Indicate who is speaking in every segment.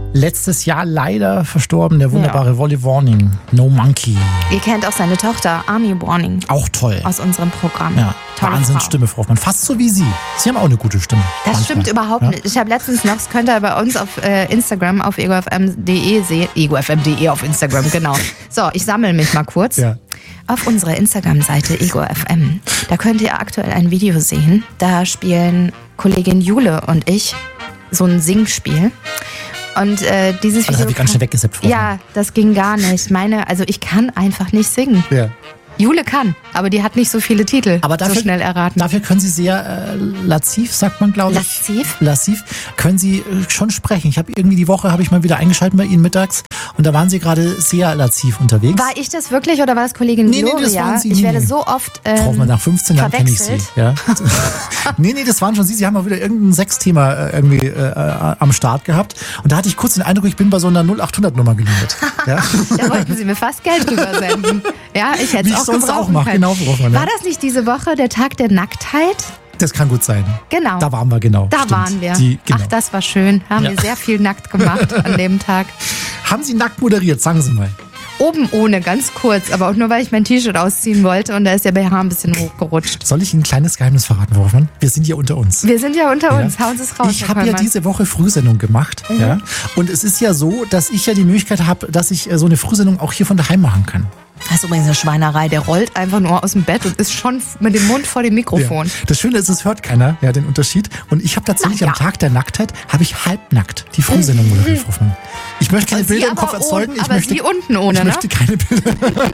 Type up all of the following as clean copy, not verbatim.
Speaker 1: Letztes Jahr leider verstorben, der wunderbare Wally Warning, No Monkey.
Speaker 2: Ihr kennt auch seine Tochter, Army Warning.
Speaker 1: Auch toll.
Speaker 2: Aus unserem Programm.
Speaker 1: Ja, Wahnsinnsstimme, Frau Hoffmann. Fast so wie Sie. Sie haben auch eine gute Stimme.
Speaker 2: Das
Speaker 1: manchmal.
Speaker 2: Stimmt überhaupt nicht. Ich habe letztens noch, das könnt ihr bei uns auf Instagram, auf egofm.de sehen. egofm.de auf Instagram, genau. So, ich sammle mich mal kurz.
Speaker 1: Ja.
Speaker 2: Auf unserer Instagram-Seite egofm, da könnt ihr aktuell ein Video sehen. Da spielen Kollegin Jule und ich so ein Singspiel. Und dieses Video...
Speaker 1: Das habe ich ganz schnell weggesippt. Frau Hoffmann.
Speaker 2: Ja, das ging gar nicht. Also ich kann einfach nicht singen.
Speaker 1: Ja.
Speaker 2: Jule kann, aber die hat nicht so viele Titel
Speaker 1: Aber dafür,
Speaker 2: so schnell erraten.
Speaker 1: Dafür können Sie sehr laziv, sagt man, glaube ich. Laziv? Können Sie schon sprechen. Die Woche habe ich mal wieder eingeschaltet bei Ihnen mittags und da waren Sie gerade sehr laziv unterwegs.
Speaker 2: War ich das wirklich oder war das Kollegin Gloria?
Speaker 1: Nee, das waren Sie.
Speaker 2: Ich werde so oft
Speaker 1: Frau Hoffmann, nach 15 Jahren kenne ich Sie. Ja. nee, das waren schon Sie. Sie haben mal wieder irgendein Sexthema am Start gehabt und da hatte ich kurz den Eindruck, ich bin bei so einer 0800-Nummer gelandet. Ja?
Speaker 2: Da wollten Sie mir fast Geld drüber senden. Ja, ich hätte es auch
Speaker 1: sonst auch machen, genau, worauf man.
Speaker 2: War das nicht diese Woche der Tag der Nacktheit?
Speaker 1: Das kann gut sein.
Speaker 2: Genau.
Speaker 1: Da waren wir, genau.
Speaker 2: Da
Speaker 1: Stimmt.
Speaker 2: waren wir.
Speaker 1: Genau.
Speaker 2: Ach, das war schön. Haben wir sehr viel nackt gemacht an dem Tag.
Speaker 1: Haben Sie nackt moderiert? Sagen Sie mal.
Speaker 2: Oben ohne, ganz kurz, aber auch nur, weil ich mein T-Shirt ausziehen wollte und da ist der BH ein bisschen hochgerutscht.
Speaker 1: Soll ich Ihnen ein kleines Geheimnis verraten, Frau Hoffmann? Wir sind hier unter uns.
Speaker 2: Wir sind ja unter uns, hauen Sie es raus.
Speaker 1: Ich habe ja diese Woche Frühsendung gemacht. Ja? Und es ist ja so, dass ich ja die Möglichkeit habe, dass ich so eine Frühsendung auch hier von daheim machen kann.
Speaker 2: Das ist übrigens eine Schweinerei. Der rollt einfach nur aus dem Bett und ist schon mit dem Mund vor dem Mikrofon.
Speaker 1: Ja. Das Schöne ist, es hört keiner, ja, den Unterschied. Und ich habe tatsächlich am Tag der Nacktheit, habe ich halbnackt die Frühsendung moderiert, Frau Hoffmann. Ich möchte keine Bilder im Kopf erzeugen.
Speaker 2: Sie unten ohne,
Speaker 1: ich möchte keine Bilder.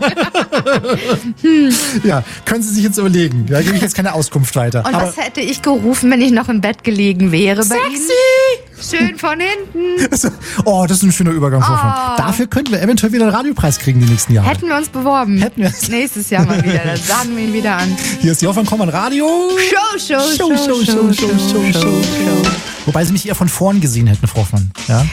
Speaker 1: Ja, können Sie sich jetzt überlegen. Da gebe ich jetzt keine Auskunft weiter.
Speaker 2: Und was hätte ich gerufen, wenn ich noch im Bett gelegen wäre bei Ihnen? Schön von hinten.
Speaker 1: Oh, das ist ein schöner Übergang, Frau Hoffmann. Dafür könnten wir eventuell wieder einen Radiopreis kriegen die nächsten Jahre.
Speaker 2: Hätten wir uns beworben.
Speaker 1: Hätten wir.
Speaker 2: Nächstes Jahr mal wieder. Dann sagen wir ihn wieder an.
Speaker 1: Hier ist die Hoffmann Kommern Radio.
Speaker 2: Show.
Speaker 1: Wobei Sie mich eher von vorn gesehen hätten, Frau Hoffmann. Ja?